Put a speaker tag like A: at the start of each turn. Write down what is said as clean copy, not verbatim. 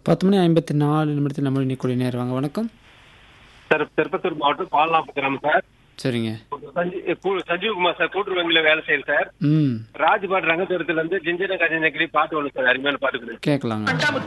A: 10:54 நம்ம இன்னைக்கு நேரம் வணக்கம்.
B: சார் திருப்பத்தூர் மாவட்டம் பாலநாப்பு கிராமம் சார்.
A: சரிங்க.
B: சஞ்சீவ்குமார் சார், கூட்டுறவு வங்கியில வேலை செய்யுது சார்.
A: ம்.
B: ராஜ்பாட் ரங்கத்துவரத்துல இருந்து ஜிஞ்சன கஜனகிரி பாட்டு ஒன்று சார், அருமையான பாட்டு.
A: கேட்கலாங்க.